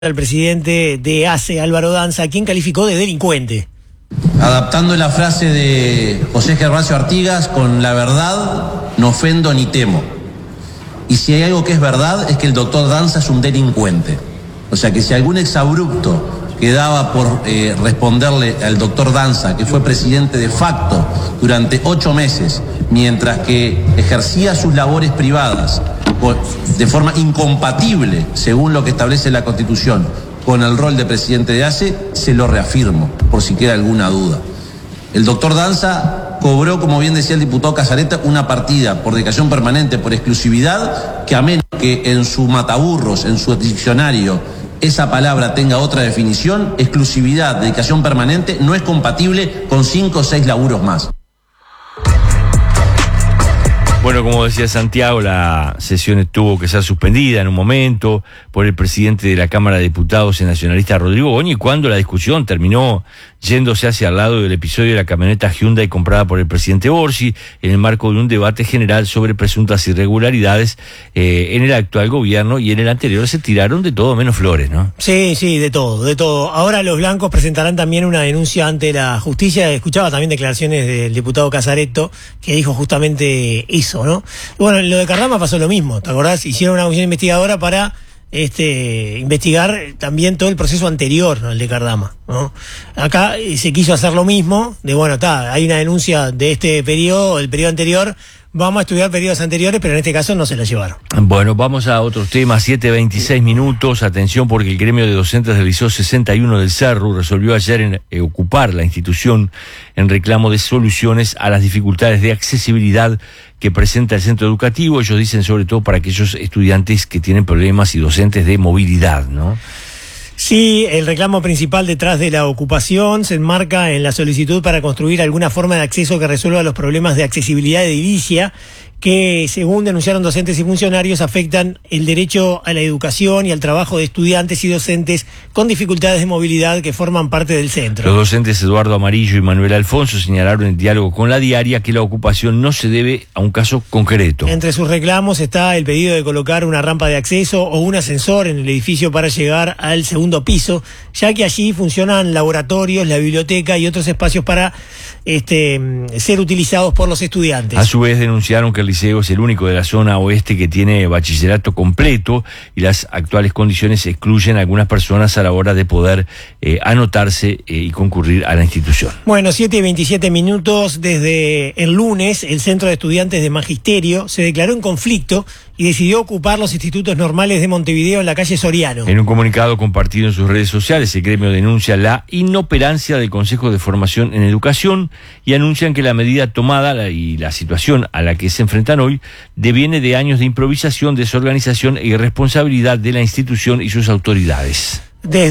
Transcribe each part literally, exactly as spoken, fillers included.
al presidente de A C E, Álvaro Danza, a quien calificó de delincuente. Adaptando la frase de José Gervasio Artigas, con la verdad no ofendo ni temo. Y si hay algo que es verdad, es que el doctor Danza es un delincuente. O sea que si algún exabrupto quedaba por eh, responderle al doctor Danza, que fue presidente de facto durante ocho meses, mientras que ejercía sus labores privadas de forma incompatible, según lo que establece la Constitución, con el rol de presidente de A C E, se lo reafirmo, por si queda alguna duda. El doctor Danza cobró, como bien decía el diputado Casareta, una partida por dedicación permanente, por exclusividad, que a menos que en su mataburros, en su diccionario, esa palabra tenga otra definición, exclusividad, dedicación permanente, no es compatible con cinco o seis laburos más. Bueno, como decía Santiago, la sesión tuvo que ser suspendida en un momento por el presidente de la Cámara de Diputados, el nacionalista Rodrigo Goñi, cuando la discusión terminó yéndose hacia el lado del episodio de la camioneta Hyundai comprada por el presidente Borsi, en el marco de un debate general sobre presuntas irregularidades eh, en el actual gobierno, y en el anterior se tiraron de todo menos flores, ¿no? Sí, sí, de todo, de todo. Ahora los blancos presentarán también una denuncia ante la justicia. Escuchaba también declaraciones del diputado Casaretto, que dijo justamente eso, ¿no? Bueno, lo de Cardama pasó lo mismo, ¿te acordás? Hicieron una comisión investigadora para este investigar también todo el proceso anterior al de Cardama, ¿no? Acá se quiso hacer lo mismo, de bueno, está, hay una denuncia de este periodo, el periodo anterior, vamos a estudiar periodos anteriores, pero en este caso no se la llevaron. Bueno, vamos a otros temas. siete veintiséis minutos, atención, porque el gremio de docentes del Liceo sesenta y uno del Cerro resolvió ayer en, eh, ocupar la institución en reclamo de soluciones a las dificultades de accesibilidad que presenta el centro educativo. Ellos dicen sobre todo para aquellos estudiantes que tienen problemas y docentes de movilidad, ¿no? Sí, el reclamo principal detrás de la ocupación se enmarca en la solicitud para construir alguna forma de acceso que resuelva los problemas de accesibilidad edilicia que, según denunciaron docentes y funcionarios, afectan el derecho a la educación y al trabajo de estudiantes y docentes con dificultades de movilidad que forman parte del centro. Los docentes Eduardo Amarillo y Manuel Alfonso señalaron en diálogo con La Diaria que la ocupación no se debe a un caso concreto. Entre sus reclamos está el pedido de colocar una rampa de acceso o un ascensor en el edificio para llegar al segundo piso, ya que allí funcionan laboratorios, la biblioteca y otros espacios para este, ser utilizados por los estudiantes. A su vez denunciaron que el liceo es el único de la zona oeste que tiene bachillerato completo y las actuales condiciones excluyen a algunas personas a la hora de poder eh, anotarse eh, y concurrir a la institución. Bueno, siete y veintisiete minutos. Desde el lunes, el Centro de Estudiantes de Magisterio se declaró en conflicto y decidió ocupar los institutos normales de Montevideo en la calle Soriano. En un comunicado compartido en sus redes sociales, el gremio denuncia la inoperancia del Consejo de Formación en Educación y anuncian que la medida tomada y la situación a la que se enfrentan hoy deviene de años de improvisación, desorganización e irresponsabilidad de la institución y sus autoridades.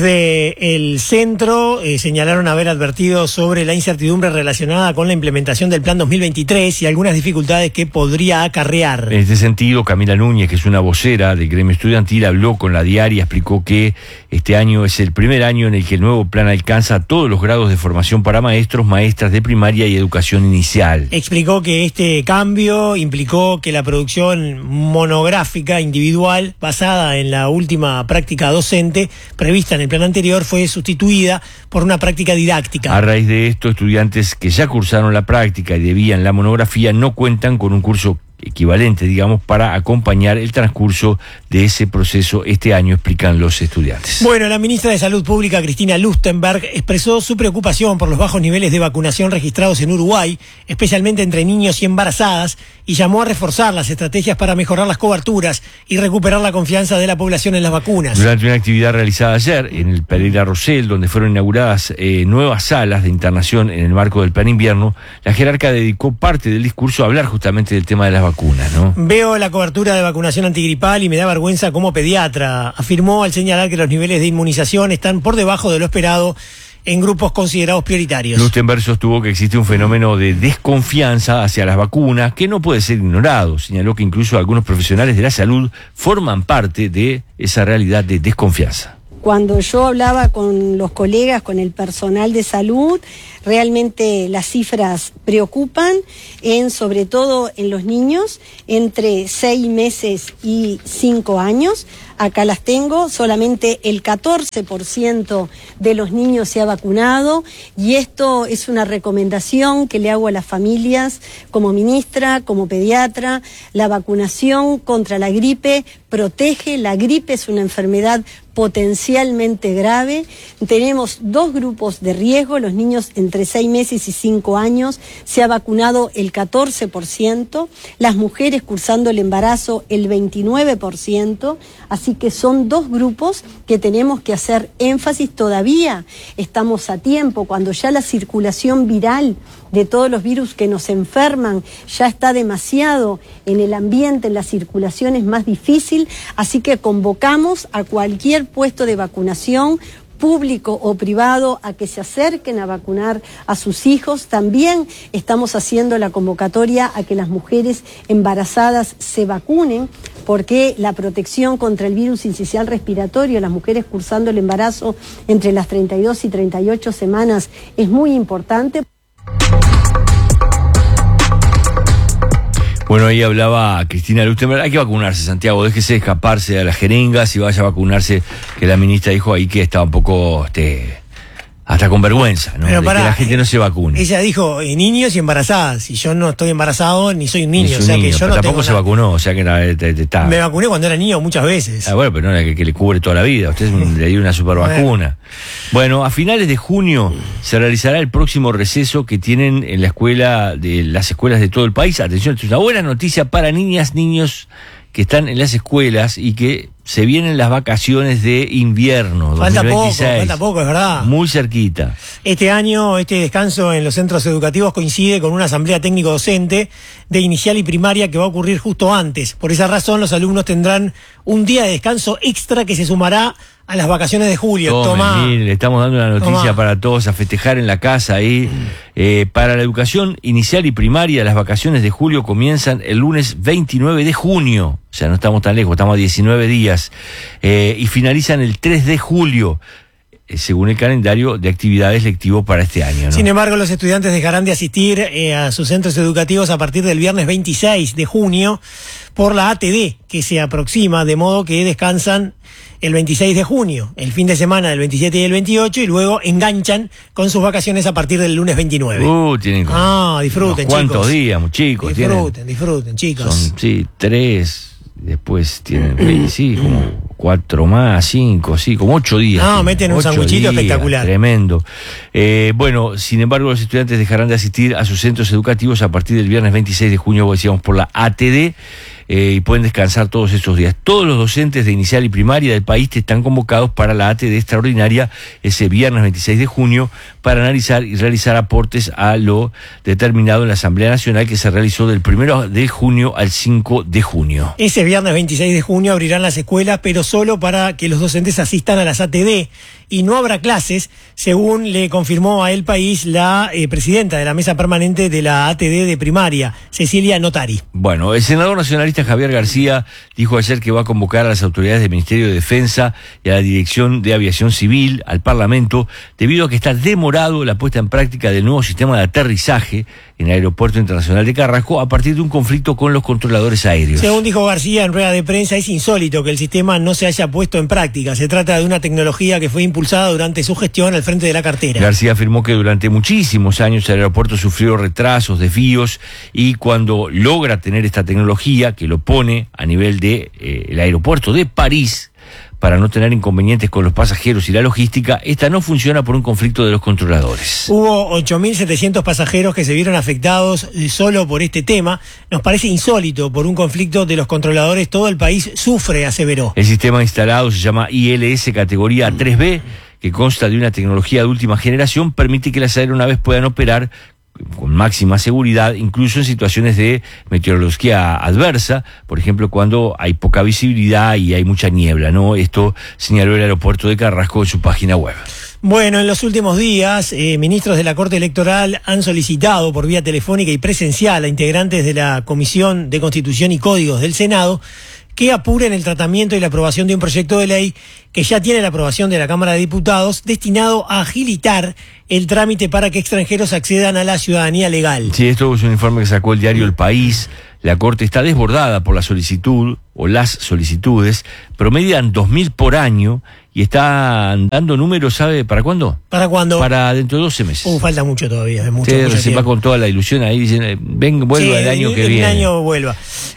Desde el centro eh, señalaron haber advertido sobre la incertidumbre relacionada con la implementación del Plan dos mil veintitrés y algunas dificultades que podría acarrear. En este sentido, Camila Núñez, que es una vocera del gremio estudiantil, habló con La Diaria, explicó que este año es el primer año en el que el nuevo plan alcanza todos los grados de formación para maestros, maestras de primaria y educación inicial. Explicó que este cambio implicó que la producción monográfica individual, basada en la última práctica docente, prevista en el plan anterior, fue sustituida por una práctica didáctica. A raíz de esto, estudiantes que ya cursaron la práctica y debían la monografía no cuentan con un curso equivalente, digamos, para acompañar el transcurso de ese proceso este año, explican los estudiantes. Bueno, la ministra de Salud Pública, Cristina Lustenberg, expresó su preocupación por los bajos niveles de vacunación registrados en Uruguay, especialmente entre niños y embarazadas, y llamó a reforzar las estrategias para mejorar las coberturas y recuperar la confianza de la población en las vacunas. Durante una actividad realizada ayer en el Pereira Rosell, donde fueron inauguradas eh, nuevas salas de internación en el marco del plan invierno, la jerarca dedicó parte del discurso a hablar justamente del tema de las vacunas. Vacunas, ¿no? Veo la cobertura de vacunación antigripal y me da vergüenza como pediatra, afirmó al señalar que los niveles de inmunización están por debajo de lo esperado en grupos considerados prioritarios. Lustenberg sostuvo que existe un fenómeno de desconfianza hacia las vacunas que no puede ser ignorado. Señaló que incluso algunos profesionales de la salud forman parte de esa realidad de desconfianza. Cuando yo hablaba con los colegas, con el personal de salud, realmente las cifras preocupan, en, sobre todo en los niños entre seis meses y cinco años. Acá las tengo, solamente el catorce por ciento de los niños se ha vacunado, y esto es una recomendación que le hago a las familias como ministra, como pediatra. La vacunación contra la gripe protege. La gripe es una enfermedad potencialmente grave. Tenemos dos grupos de riesgo, los niños entre seis meses y cinco años, se ha vacunado el catorce por ciento, las mujeres cursando el embarazo el veintinueve por ciento, así que son dos grupos que tenemos que hacer énfasis. Todavía estamos a tiempo, cuando ya la circulación viral de todos los virus que nos enferman ya está demasiado en el ambiente, en la circulación es más difícil, así que convocamos a cualquier puesto de vacunación, público o privado, a que se acerquen a vacunar a sus hijos. También estamos haciendo la convocatoria a que las mujeres embarazadas se vacunen, porque la protección contra el virus sincicial respiratorio, las mujeres cursando el embarazo entre las treinta y dos y treinta y ocho semanas, es muy importante. Bueno, ahí hablaba Cristina Lustembert. Hay que vacunarse, Santiago, déjese escaparse a las jeringas y vaya a vacunarse, que la ministra dijo ahí que estaba un poco este, hasta con vergüenza, ¿no? Pero de para, que la gente no se vacune. Ella dijo eh, niños y embarazadas, y yo no estoy embarazado ni soy un niño, Ni o sea niño, que yo pero no tampoco tengo se nada. vacunó, o sea que era, te, te, te, Me vacuné cuando era niño muchas veces. Ah, bueno, pero no era que, que le cubre toda la vida. Usted es un, le dio una super vacuna. Bueno, a finales de junio se realizará el próximo receso que tienen en la escuela, de las escuelas de todo el país. Atención, esto es una buena noticia para niñas, niños que están en las escuelas y que se vienen las vacaciones de invierno. Falta dos mil poco, veintiséis. falta poco, es verdad. Muy cerquita. Este año, este descanso en los centros educativos coincide con una asamblea técnico-docente de inicial y primaria que va a ocurrir justo antes. Por esa razón, los alumnos tendrán un día de descanso extra que se sumará a las vacaciones de julio. Tomen, Tomá. miren, le estamos dando una noticia Tomá. para todos, a festejar en la casa ahí. Eh, para la educación inicial y primaria, las vacaciones de julio comienzan el lunes veintinueve de junio. O sea, no estamos tan lejos, estamos a diecinueve días. Eh, y finalizan el tres de julio, eh, según el calendario de actividades lectivo para este año, ¿no? Sin embargo, los estudiantes dejarán de asistir eh, a sus centros educativos a partir del viernes veintiséis de junio por la A T D, que se aproxima, de modo que descansan el veintiséis de junio, el fin de semana del veintisiete y el veintiocho, y luego enganchan con sus vacaciones a partir del lunes veintinueve. Uh, tienen como Ah, disfruten, unos cuantos chicos. días, muy chicos. Disfruten, tienen, disfruten, chicos. son, sí, tres, después tienen, sí, como cuatro más, cinco, sí, como ocho días. No, tienen, meten un ocho sanguchito días, espectacular. Tremendo. Eh, bueno, sin embargo, los estudiantes dejarán de asistir a sus centros educativos a partir del viernes veintiséis de junio, como decíamos, por la A T D. Eh, y pueden descansar todos estos días. Todos los docentes de inicial y primaria del país están convocados para la A T D extraordinaria ese viernes veintiséis de junio para analizar y realizar aportes a lo determinado en la Asamblea Nacional, que se realizó del primero de junio al cinco de junio. Ese viernes veintiséis de junio abrirán las escuelas, pero solo para que los docentes asistan a las A T D, y no habrá clases, según le confirmó a El País la eh, presidenta de la mesa permanente de la A T D de primaria, Cecilia Notari. Bueno, el senador nacionalista Javier García dijo ayer que va a convocar a las autoridades del Ministerio de Defensa y a la Dirección de Aviación Civil, al Parlamento, debido a que está demorado la puesta en práctica del nuevo sistema de aterrizaje en el Aeropuerto Internacional de Carrasco a partir de un conflicto con los controladores aéreos. Según dijo García en rueda de prensa, es insólito que el sistema no se haya puesto en práctica. Se trata de una tecnología que fue impulsada durante su gestión al frente de la cartera. García afirmó que durante muchísimos años el aeropuerto sufrió retrasos, desvíos, y cuando logra tener esta tecnología, que lo pone a nivel de eh, el aeropuerto de París, para no tener inconvenientes con los pasajeros y la logística, esta no funciona por un conflicto de los controladores. Hubo ocho mil setecientos pasajeros que se vieron afectados solo por este tema. Nos parece insólito, por un conflicto de los controladores todo el país sufre, aseveró. El sistema instalado se llama I L S categoría tres B, que consta de una tecnología de última generación, permite que las aeronaves puedan operar con máxima seguridad, incluso en situaciones de meteorología adversa, por ejemplo, cuando hay poca visibilidad y hay mucha niebla, ¿no? Esto señaló el aeropuerto de Carrasco en su página web. Bueno, en los últimos días, eh, ministros de la Corte Electoral han solicitado por vía telefónica y presencial a integrantes de la Comisión de Constitución y Códigos del Senado que apuren el tratamiento y la aprobación de un proyecto de ley que ya tiene la aprobación de la Cámara de Diputados, destinado a agilitar el trámite para que extranjeros accedan a la ciudadanía legal. Sí, esto es un informe que sacó el diario El País. La Corte está desbordada por la solicitud o las solicitudes, promedian dos mil por año y están dando números, ¿sabe para cuándo? ¿Para cuándo? Para dentro de doce meses. Uh, falta mucho todavía, es mucho, Usted mucho se va con toda la ilusión ahí, dicen, eh, ven, vuelva sí, el año que el viene. El año vuelva.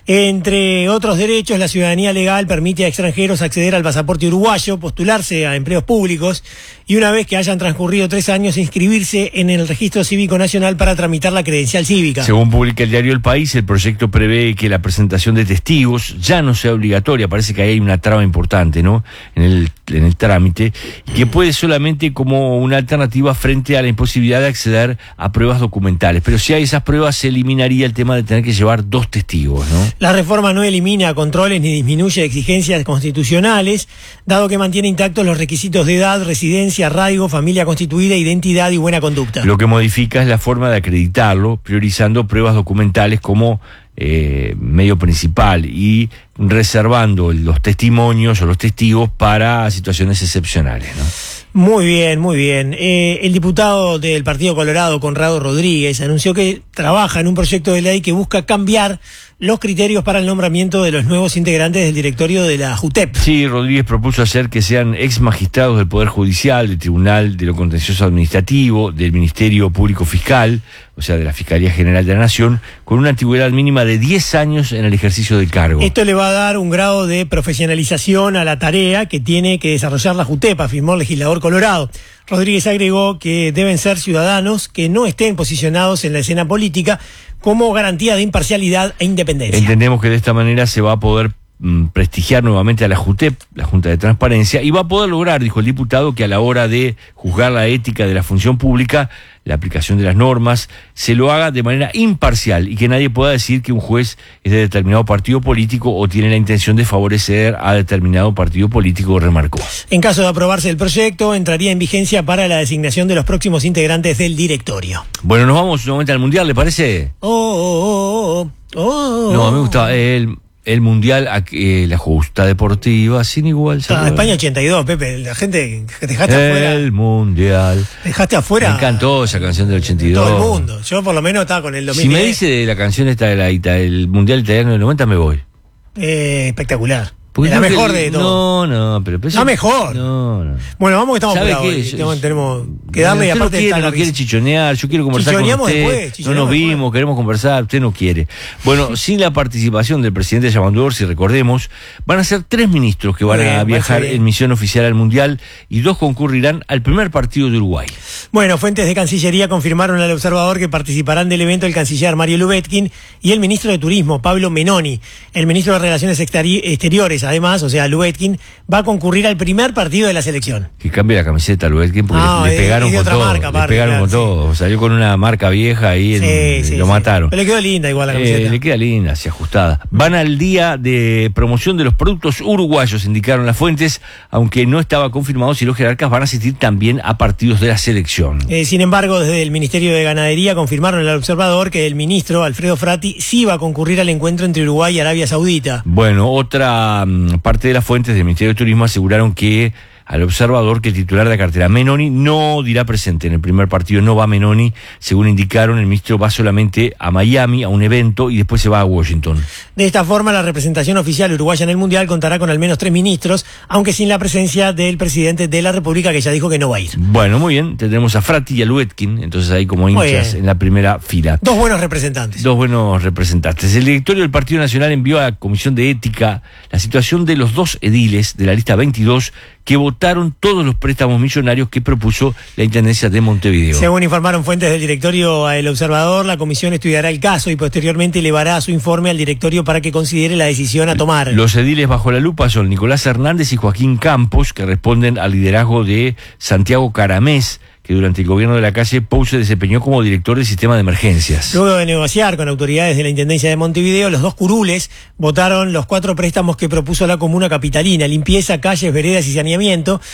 Entre otros derechos, la ciudadanía legal permite a extranjeros acceder al pasaporte uruguayo, postularse a empleos públicos y una vez que hayan transcurrido tres años, inscribirse en el Registro Cívico Nacional para tramitar la credencial cívica. Según publica el diario El País, el proyecto prevé que la presentación de testigos ya no sea obligatoria. Parece que ahí hay una traba importante, ¿no? En el, en el trámite, que puede solamente como una alternativa frente a la imposibilidad de acceder a pruebas documentales. Pero si hay esas pruebas, se eliminaría el tema de tener que llevar dos testigos, ¿no? La reforma no elimina controles ni disminuye exigencias constitucionales, dado que mantiene intactos los requisitos de edad, residencia, arraigo, familia constituida, identidad y buena conducta. Lo que modifica es la forma de acreditarlo, priorizando pruebas documentales como eh, medio principal y reservando los testimonios o los testigos para situaciones excepcionales, ¿no? Muy bien, muy bien. Eh, el diputado del Partido Colorado, Conrado Rodríguez, anunció que trabaja en un proyecto de ley que busca cambiar los criterios para el nombramiento de los nuevos integrantes del directorio de la JUTEP. Sí, Rodríguez propuso hacer que sean ex magistrados del Poder Judicial, del Tribunal de lo Contencioso Administrativo, del Ministerio Público Fiscal, o sea, de la Fiscalía General de la Nación, con una antigüedad mínima de diez años en el ejercicio del cargo. Esto le va a dar un grado de profesionalización a la tarea que tiene que desarrollar la JUTEP, afirmó el legislador colorado. Rodríguez agregó que deben ser ciudadanos que no estén posicionados en la escena política como garantía de imparcialidad e independencia. Entendemos que de esta manera se va a poder mm, prestigiar nuevamente a la JUTEP, la Junta de Transparencia, y va a poder lograr, dijo el diputado, que a la hora de juzgar la ética de la función pública, la aplicación de las normas, se lo haga de manera imparcial y que nadie pueda decir que un juez es de determinado partido político o tiene la intención de favorecer a determinado partido político, remarcó. En caso de aprobarse el proyecto, entraría en vigencia para la designación de los próximos integrantes del directorio. Bueno, nos vamos nuevamente al Mundial, ¿le parece? Oh, oh, oh, oh, oh. No, me gusta el... El Mundial, eh, la justa deportiva, sin igual. Ah, España ochenta y dos, Pepe, la gente dejaste el afuera. El Mundial. Dejaste afuera. Me encantó esa canción del ochenta y dos. Todo el mundo. Yo por lo menos estaba con el dos mil diez. Si me dice la canción esta de la el Mundial italiano del noventa, me voy. Eh, espectacular. Porque la no mejor que, de todo. No, no, pero... pero la eso, mejor. No, no. Bueno, vamos que estamos ¿Sabe apurados. qué? Tenemos, tenemos que darle y usted aparte no quiere, está no quiere chichonear, yo quiero conversar con usted. Después, no nos vimos, después. Queremos conversar, usted no quiere. Bueno, sin la participación del presidente Yamandor, si recordemos, van a ser tres ministros que van bien, a viajar en misión oficial al Mundial y dos concurrirán al primer partido de Uruguay. Bueno, fuentes de Cancillería confirmaron al observador que participarán del evento el canciller Mario Lubetkin y el ministro de Turismo, Pablo Menoni. El ministro de Relaciones Exteriores, además, o sea, Lubetkin, va a concurrir al primer partido de la selección. Que cambie la camiseta, Lubetkin, porque no, le, le pegaron es de con otra todo. marca, Le aparte, pegaron claro, con sí. todo. Salió con una marca vieja ahí Sí, en, sí, lo sí. mataron. Pero le quedó linda igual la camiseta. Eh, le queda linda, así ajustada. Van al día de promoción de los productos uruguayos, indicaron las fuentes, aunque no estaba confirmado si los jerarcas van a asistir también a partidos de la selección. Eh, sin embargo, desde el Ministerio de Ganadería confirmaron al observador que el ministro Alfredo Frati sí va a concurrir al encuentro entre Uruguay y Arabia Saudita. Bueno, otra um, parte de las fuentes del Ministerio de Turismo aseguraron que al observador que el titular de la cartera Menoni no dirá presente en el primer partido, no va Menoni, según indicaron, el ministro va solamente a Miami a un evento y después se va a Washington. De esta forma, la representación oficial uruguaya en el Mundial contará con al menos tres ministros, aunque sin la presencia del presidente de la República, que ya dijo que no va a ir. Bueno, muy bien, tendremos a Frati y a Lubetkin, entonces ahí como hinchas en la primera fila. Dos buenos representantes. Dos buenos representantes. El directorio del Partido Nacional envió a la Comisión de Ética la situación de los dos ediles de la lista veintidós que votaron todos los préstamos millonarios que propuso la Intendencia de Montevideo. Según informaron fuentes del directorio a El Observador, la comisión estudiará el caso y posteriormente elevará su informe al directorio para que considere la decisión a tomar. Los ediles bajo la lupa son Nicolás Hernández y Joaquín Campos, que responden al liderazgo de Santiago Caramés, que durante el gobierno de la calle Pou se desempeñó como director del sistema de emergencias. Luego de negociar con autoridades de la Intendencia de Montevideo, los dos curules votaron los cuatro préstamos que propuso la comuna capitalina: limpieza, calles, veredas y saneamiento.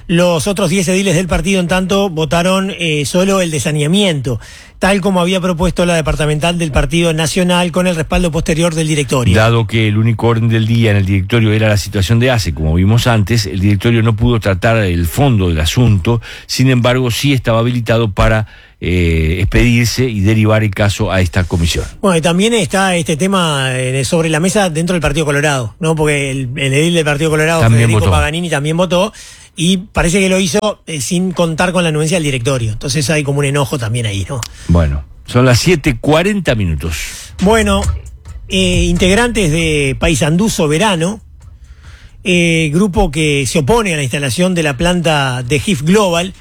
Los otros diez ediles del partido, en tanto, votaron eh, solo el desaneamiento, tal como había propuesto la departamental del Partido Nacional con el respaldo posterior del directorio. Dado que el único orden del día en el directorio era la situación de ACE, como vimos antes, el directorio no pudo tratar el fondo del asunto, sin embargo sí estaba habilitado para eh, expedirse y derivar el caso a esta comisión. Bueno, y también está este tema eh, sobre la mesa dentro del Partido Colorado, ¿no? Porque el, el edil del Partido Colorado, también Federico votó. Paganini, también votó. Y parece que lo hizo eh, sin contar con la anuencia del directorio. Entonces hay como un enojo también ahí, ¿no? Bueno, son las siete cuarenta minutos. Bueno, eh, integrantes de Paysandú Soberano, eh, grupo que se opone a la instalación de la planta de G I F Global,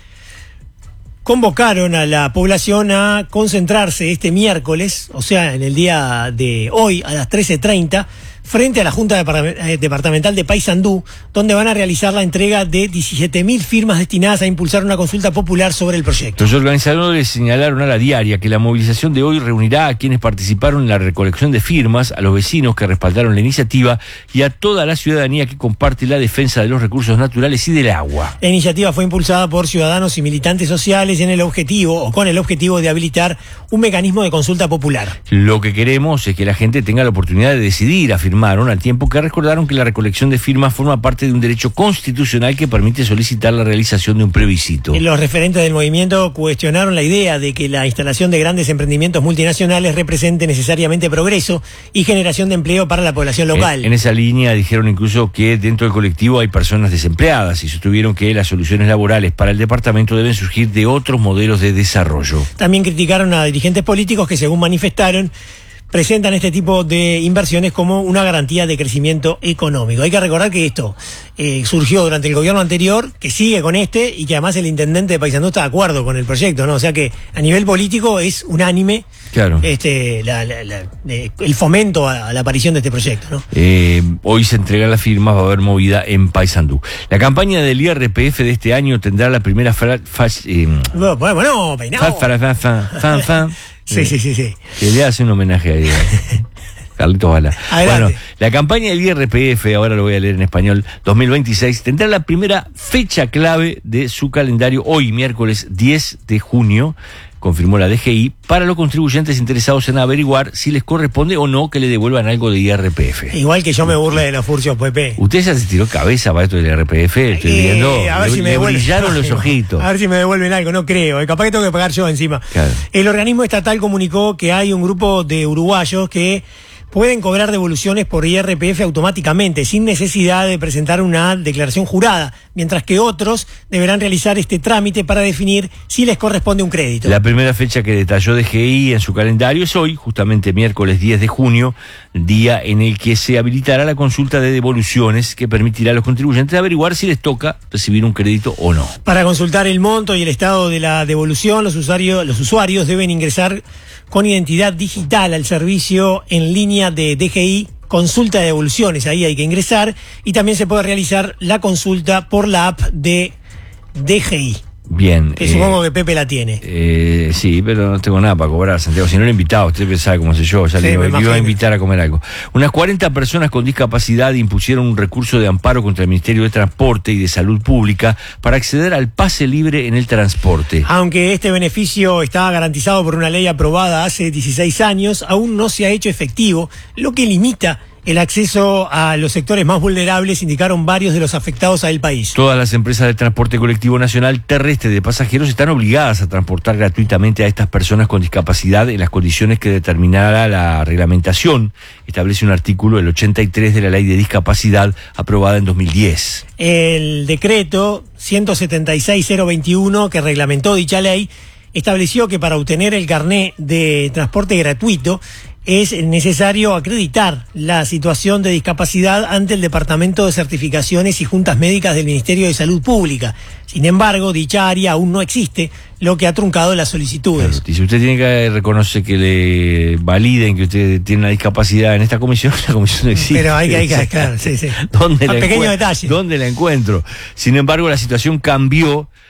convocaron a la población a concentrarse este miércoles, o sea, en el día de hoy, a las trece treinta, frente a la Junta Departamental de Paysandú, donde van a realizar la entrega de diecisiete mil firmas destinadas a impulsar una consulta popular sobre el proyecto. Los organizadores señalaron a la diaria que la movilización de hoy reunirá a quienes participaron en la recolección de firmas, a los vecinos que respaldaron la iniciativa y a toda la ciudadanía que comparte la defensa de los recursos naturales y del agua. La iniciativa fue impulsada por ciudadanos y militantes sociales en el objetivo, o con el objetivo de habilitar un mecanismo de consulta popular. Lo que queremos es que la gente tenga la oportunidad de decidir, afirmaron, al tiempo que recordaron que la recolección de firmas forma parte de un derecho constitucional que permite solicitar la realización de un plebiscito. Los referentes del movimiento cuestionaron la idea de que la instalación de grandes emprendimientos multinacionales represente necesariamente progreso y generación de empleo para la población local. En, en esa línea dijeron incluso que dentro del colectivo hay personas desempleadas y sostuvieron que las soluciones laborales para el departamento deben surgir de otros modelos de desarrollo. También criticaron a dirigentes políticos que, según manifestaron, presentan este tipo de inversiones como una garantía de crecimiento económico. Hay que recordar que esto eh, surgió durante el gobierno anterior, que sigue con este, y que además el intendente de Paysandú está de acuerdo con el proyecto, ¿no? O sea que a nivel político es unánime, claro, este, la, la, la, eh, el fomento a, a la aparición de este proyecto, ¿no? Eh, hoy se entregan las firmas, va a haber movida en Paysandú. La campaña del I R P F de este año tendrá la primera fra, fa, eh, bueno, bueno, peinado. Fa, fa, fa, fa, fa, fa. Sí, sí, sí, sí. Que le hace un homenaje ahí. Carlitos Bala. Adelante. Bueno, la campaña del I R P F, ahora lo voy a leer en español, dos mil veintiséis, tendrá la primera fecha clave de su calendario hoy, miércoles diez de junio, confirmó la D G I, para los contribuyentes interesados en averiguar si les corresponde o no que le devuelvan algo de I R P F. Igual que yo me burle de los furcios, Pepe. Usted ya se tiró cabeza para esto del I R P F, estoy Eh, viendo, a ver le, si me le devuelven. brillaron los ojitos. A ver si me devuelven algo, no creo. Capaz que tengo que pagar yo encima. Claro. El organismo estatal comunicó que hay un grupo de uruguayos que pueden cobrar devoluciones por I R P F automáticamente, sin necesidad de presentar una declaración jurada, mientras que otros deberán realizar este trámite para definir si les corresponde un crédito. La primera fecha que detalló D G I en su calendario es hoy, justamente miércoles diez de junio, día en el que se habilitará la consulta de devoluciones que permitirá a los contribuyentes averiguar si les toca recibir un crédito o no. Para consultar el monto y el estado de la devolución, los usuarios, los usuarios deben ingresar con identidad digital al servicio en línea de D G I, consulta de devoluciones, ahí hay que ingresar, y también se puede realizar la consulta por la app de D G I. Bien. Que eh, supongo que Pepe la tiene. Eh, sí, pero no tengo nada para cobrar, Santiago. Si no lo he invitado, usted que sabe cómo sé yo, ya Sí, le iba, me le iba a imagino. invitar a comer algo. Unas cuarenta personas con discapacidad impusieron un recurso de amparo contra el Ministerio de Transporte y de Salud Pública para acceder al pase libre en el transporte. Aunque este beneficio estaba garantizado por una ley aprobada hace dieciséis años, aún no se ha hecho efectivo, lo que limita el acceso a los sectores más vulnerables, indicaron varios de los afectados al país. Todas las empresas de transporte colectivo nacional terrestre de pasajeros están obligadas a transportar gratuitamente a estas personas con discapacidad en las condiciones que determinará la reglamentación. Establece un artículo, el ochenta y tres de la Ley de Discapacidad, aprobada en dos mil diez. El decreto ciento setenta y seis mil veintiuno, que reglamentó dicha ley, estableció que para obtener el carné de transporte gratuito es necesario acreditar la situación de discapacidad ante el Departamento de Certificaciones y Juntas Médicas del Ministerio de Salud Pública. Sin embargo, dicha área aún no existe, lo que ha truncado las solicitudes. Claro, y si usted tiene que reconocer que le validen que usted tiene una discapacidad en esta comisión, la comisión no existe. Pero hay que, hay que, claro, sí, sí. ¿Dónde Un la pequeño encuent- detalle. ¿Dónde la encuentro? Sin embargo, la situación cambió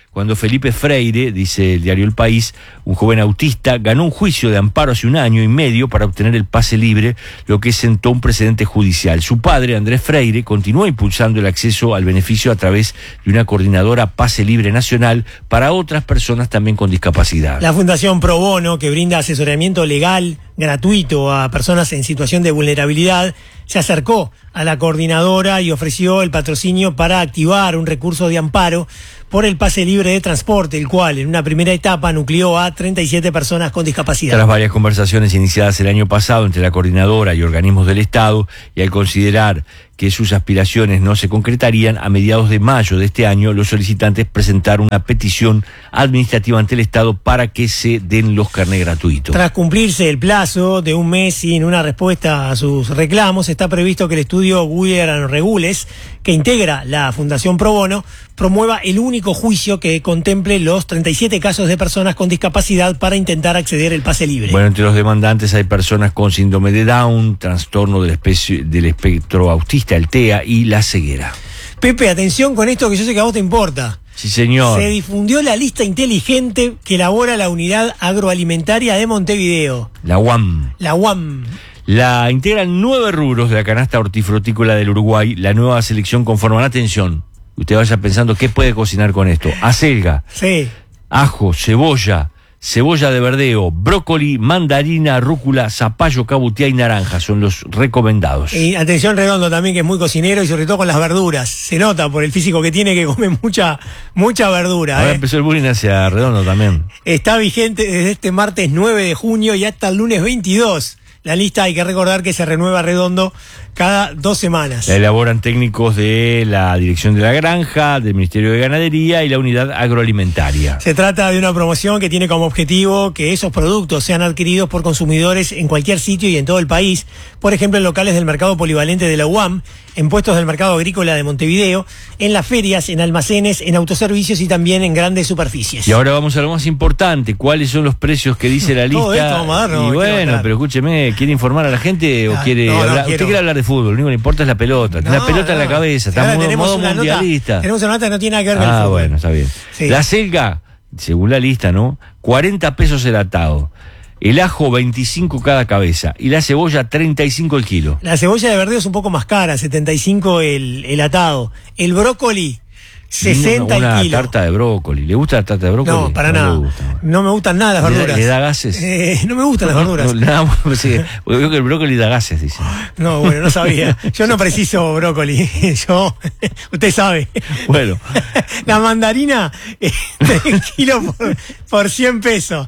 cuando Felipe Freire, dice el diario El País, un joven autista, ganó un juicio de amparo hace un año y medio para obtener el pase libre, lo que sentó un precedente judicial. Su padre, Andrés Freire, continuó impulsando el acceso al beneficio a través de una coordinadora Pase Libre Nacional para otras personas también con discapacidad. La Fundación Pro Bono, que brinda asesoramiento legal gratuito a personas en situación de vulnerabilidad, se acercó a la coordinadora y ofreció el patrocinio para activar un recurso de amparo por el pase libre de transporte, el cual en una primera etapa nucleó a treinta y siete personas con discapacidad. Tras varias conversaciones iniciadas el año pasado entre la coordinadora y organismos del Estado, y al considerar que sus aspiraciones no se concretarían, a mediados de mayo de este año, los solicitantes presentaron una petición administrativa ante el Estado para que se den los carnés gratuitos. Tras cumplirse el plazo de un mes sin una respuesta a sus reclamos, está previsto que el estudio Guier and Regules, que integra la Fundación Pro Bono, promueva el único juicio que contemple los treinta y siete casos de personas con discapacidad para intentar acceder al pase libre. Bueno, entre los demandantes hay personas con síndrome de Down, trastorno del, especie, del espectro autista, el T E A, y la ceguera. Pepe, atención con esto que yo sé que a vos te importa. Sí, señor. Se difundió la lista inteligente que elabora la Unidad Agroalimentaria de Montevideo. La U A M. La U A M. La integran nueve rubros de la canasta hortifrutícola del Uruguay. La nueva selección conforman, atención, usted vaya pensando qué puede cocinar con esto: acelga, sí, ajo, cebolla, cebolla de verdeo, brócoli, mandarina, rúcula, zapallo, cabutiá y naranja son los recomendados. Y atención Redondo también, que es muy cocinero y sobre todo con las verduras. Se nota por el físico que tiene que come mucha mucha verdura. Ahora ¿eh? empezó el bullying hacia Redondo también. Está vigente desde este martes nueve de junio y hasta el lunes veintidós. La lista, hay que recordar que se renueva Redondo cada dos semanas. La elaboran técnicos de la Dirección de la Granja, del Ministerio de Ganadería y la Unidad Agroalimentaria. Se trata de una promoción que tiene como objetivo que esos productos sean adquiridos por consumidores en cualquier sitio y en todo el país, por ejemplo en locales del mercado polivalente de la U A M, en puestos del mercado agrícola de Montevideo, en las ferias, en almacenes, en autoservicios y también en grandes superficies. Y ahora vamos a lo más importante: ¿cuáles son los precios que dice la lista? Todo esto vamos a dar, no, y bueno, pero escúcheme, ¿quiere informar a la gente o Ah, quiere no, no, hablar? quiero. Usted quiere hablar de fútbol, lo único que le importa es la pelota. Tiene No, la pelota no. en la cabeza, está Ahora en tenemos modo una mundialista. Nota, tenemos una nota que no tiene nada que ver con el Ah, fútbol. bueno, está bien. Sí. La selga, según la lista, ¿no? cuarenta pesos el atado. El ajo, veinticinco cada cabeza. Y la cebolla, treinta y cinco el kilo. La cebolla de verdeo es un poco más cara, setenta y cinco el, el atado. El brócoli, sesenta una, el una kilo. tarta de brócoli. ¿Le gusta la tarta de brócoli? No, para no nada. le gusta. No me gustan nada las ¿Le da- verduras. le da gases? Eh, no me gustan las verduras. No, nada más, pues, sí, porque veo que el brócoli da gases, dice. No, bueno, no sabía. Yo no preciso brócoli. Yo, usted sabe. Bueno. La mandarina, eh, tres kilos por, por cien pesos.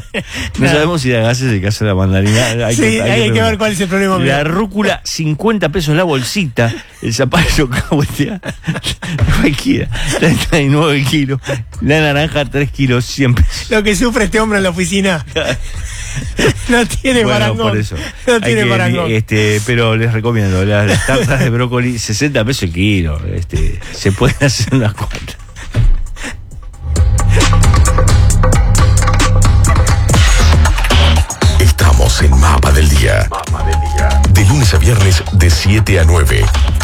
No sabemos si da gases el caso de la mandarina. Hay Sí, que, hay que ver cuál es el problema. La rúcula, cincuenta pesos la bolsita. El zapallo, cabutiá, cualquiera, treinta y nueve kilos. La naranja, tres kilos, cien pesos. Lo que sufre este hombre en la oficina. No tiene Bueno, parangón. por eso. No Hay tiene que, parangón. este, pero les recomiendo las, las tartas de brócoli, sesenta pesos el kilo. Este, se pueden hacer unas cuantas. Estamos en Mapa del Día. De lunes a viernes de siete a nueve